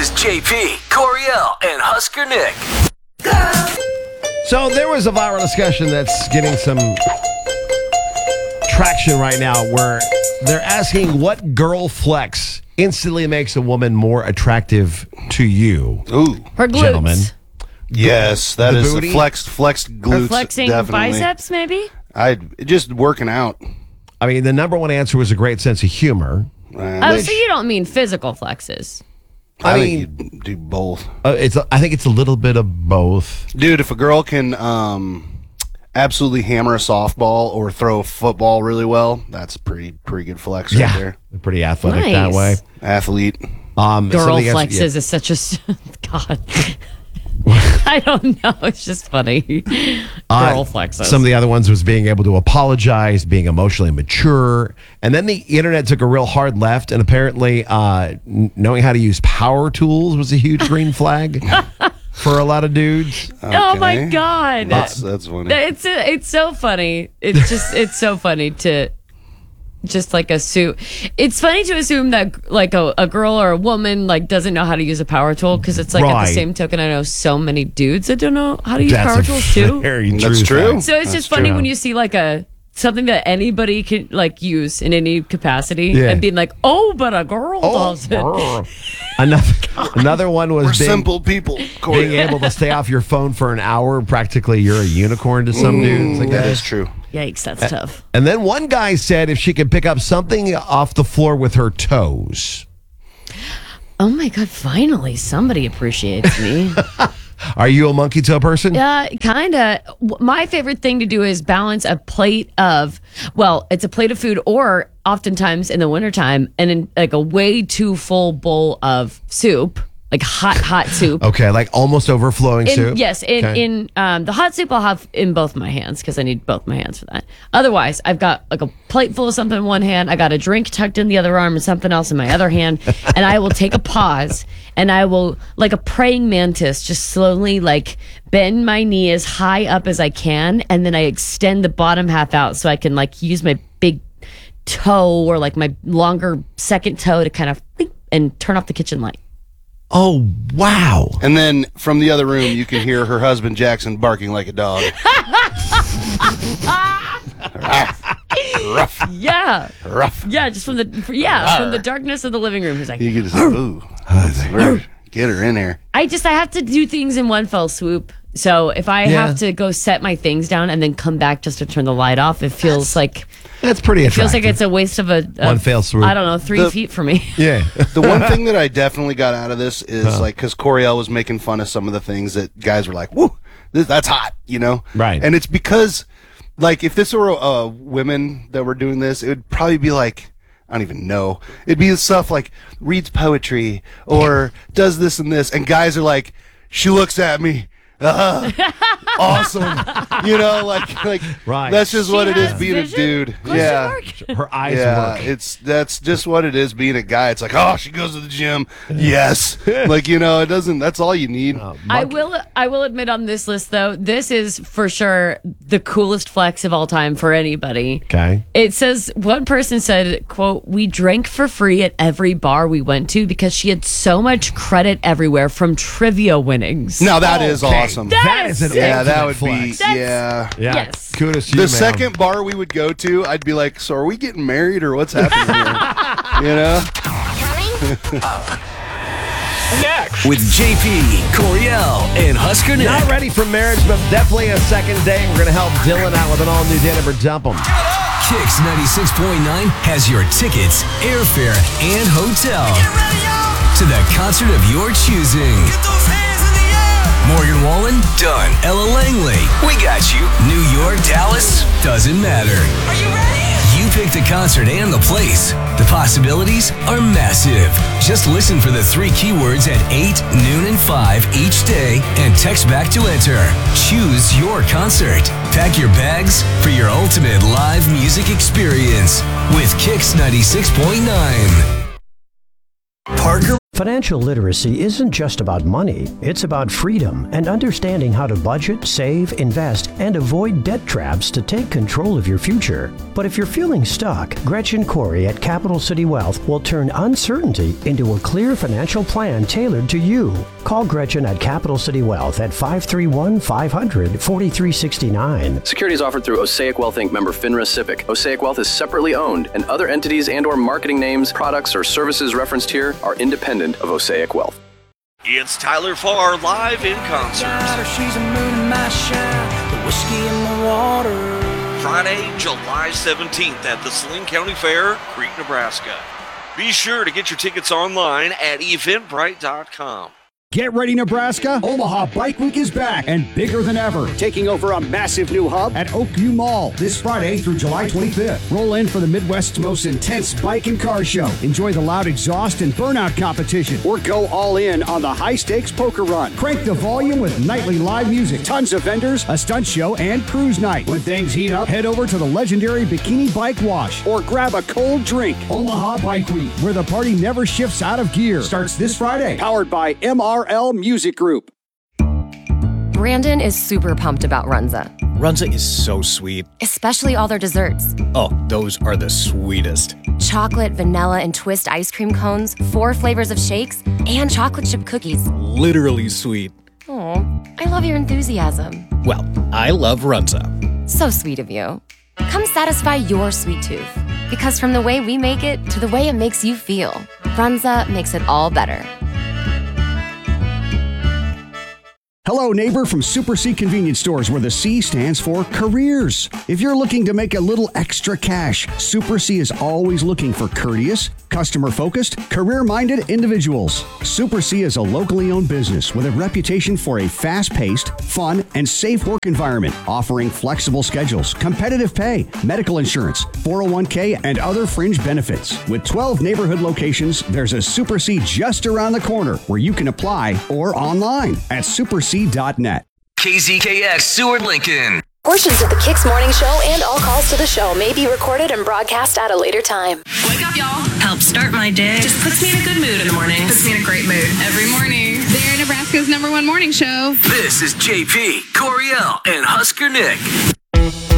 is JP, Coriel, and Husker Nick. So there was a viral discussion that's getting some traction right now where they're asking what girl flex instantly makes a woman more attractive to you. Ooh. Her glutes. Gentlemen. Yes, that The is booty? a flexed glutes. Or flexing definitely. biceps, maybe? Just working out. I mean, the number one answer was a great sense of humor. Oh, so you don't mean physical flexes. I mean- think you do both. I think it's a little bit of both. Dude, if a girl can absolutely hammer a softball or throw a football really well, that's a pretty good flex right there. They're pretty athletic that Nice. way. Athlete. Girl something else- flexes is such a... God. I don't know. It's just funny. Girl flexes. Some of the other ones was being able to apologize, being emotionally mature. And then the internet took a real hard left. And apparently knowing how to use power tools was a huge green flag for a lot of dudes. Oh, my Okay. God. That's funny. It's so funny. It's so funny to just like assume. It's funny to assume that like a girl or a woman like doesn't know how to use a power tool because it's like at Right. the same token I know so many dudes that don't know how to use That's power a tools too. very That's true. fact. So it's just funny when you see like something that anybody can like use in any capacity Yeah. and being like, oh, but a girl does it. Another one was We're being, simple people. being able to stay off your phone for an hour. Practically, you're a unicorn to some dudes. I That guess. is true. Yikes, that's tough. And then one guy said if she could pick up something off the floor with her toes. Oh my God, finally somebody appreciates me. Are you a monkey toe person? Kind of. My favorite thing to do is balance a plate of, well, it's a plate of food or oftentimes in the wintertime and in like a way too full bowl of soup, like hot soup. Okay, like almost overflowing soup. Yes, Okay. in the hot soup I'll have in both my hands because I need both my hands for that. Otherwise, I've got like a plate full of something in one hand, I got a drink tucked in the other arm and something else in my other hand, and I will take a pause and I will, like a praying mantis, just slowly like bend my knee as high up as I can, and then I extend the bottom half out so I can like use my big toe or like my longer second toe to kind of and turn off the kitchen light. Oh, wow. And then from the other room, you can hear her husband Jackson barking like a dog. Rough. Yeah. Rough. Yeah, just from the darkness of the living room. He's like, You get to ooh. Get her in there. I have to do things in one fell swoop. So if I have to go set my things down and then come back just to turn the light off, it feels like That's pretty attractive. feels like it's a waste of One fell swoop. I don't know, 3 feet for me. Yeah. The one thing that I definitely got out of this is like, because Coriel was making fun of some of the things that guys were like, woo, that's hot, you know? Right. And it's because, like, if this were women that were doing this, it would probably be like, I don't even know. It'd be stuff like reads poetry or does this and this. And guys are like, she looks at me. Awesome. You know, like Right. that's just what it is has being vision? a dude. Question Yeah. mark? Her eyes Yeah, work. that's just what it is being a guy. It's like, oh, she goes to the gym. Yes. Like, you know, it doesn't, that's all you need. I will admit on this list though, this is for sure the coolest flex of all time for anybody. Okay. It says one person said, quote, we drank for free at every bar we went to because she had so much credit everywhere from trivia winnings. Now that is awesome. That is an Yeah, that ultimate would flex. be, yeah. Yeah. Yes. Kudos to you, The man. second bar we would go to, I'd be like, so are we getting married or what's happening here? You know? With JP, Coriel, and Husker Nick. Not ready for marriage, but definitely a second date. We're going to help Dylan out with an all-new Date Number Dump 'em. Kicks 96.9 has your tickets, airfare, and hotel to the concert of your choosing. Morgan Wallen? Done. Ella Langley? We got you. New York, Dallas? Doesn't matter. Are you ready? You pick the concert and the place. The possibilities are massive. Just listen for the 3 keywords at 8, noon, and 5 each day and text back to enter. Choose your concert. Pack your bags for your ultimate live music experience with Kicks 96.9. Parker Financial literacy isn't just about money, it's about freedom and understanding how to budget, save, invest, and avoid debt traps to take control of your future. But if you're feeling stuck, Gretchen Corey at Capital City Wealth will turn uncertainty into a clear financial plan tailored to you. Call Gretchen at Capital City Wealth at 531-500-4369. Securities offered through Osaic Wealth Inc. member FINRA SIPC. Osaic Wealth is separately owned, and other entities and or marketing names, products, or services referenced here are independent of Osaic Wealth. It's Tyler Farr live in concert. She's a moon in my shine, the whiskey in my water. Friday, July 17th at the Saline County Fair, Creek, Nebraska. Be sure to get your tickets online at eventbrite.com. Get ready, Nebraska. Omaha Bike Week is back and bigger than ever, taking over a massive new hub at Oakview Mall this Friday through July 25th. Roll in for the Midwest's most intense bike and car show. Enjoy the loud exhaust and burnout competition, or go all in on the high-stakes poker run. Crank the volume with nightly live music, tons of vendors, a stunt show, and cruise night. When things heat up, head over to the legendary Bikini Bike Wash or grab a cold drink. Omaha Bike Week, where the party never shifts out of gear, starts this Friday. Powered by MRL Music Group. Brandon is super pumped about Runza. Runza is so sweet. Especially all their desserts. Oh, those are the sweetest. Chocolate, vanilla, and twist ice cream cones, 4 flavors of shakes, and chocolate chip cookies. Literally sweet. Oh, I love your enthusiasm. Well, I love Runza. So sweet of you. Come satisfy your sweet tooth. Because from the way we make it to the way it makes you feel, Runza makes it all better. Hello, neighbor from Super C Convenience Stores, where the C stands for careers. If you're looking to make a little extra cash, Super C is always looking for courteous, customer-focused, career-minded individuals. Super C is a locally owned business with a reputation for a fast-paced, fun, and safe work environment, offering flexible schedules, competitive pay, medical insurance, 401k, and other fringe benefits. With 12 neighborhood locations, there's a Super C just around the corner where you can apply or online at superc.net. KZKX Seward Lincoln. Portions of the Kicks Morning Show and all calls to the show may be recorded and broadcast at a later time. Wake up, y'all. Helps start my day. Just puts me in a good mood in the morning. Puts me in a great mood every morning. They're Nebraska's #1 morning show. This is JP, Coriel, and Husker Nick.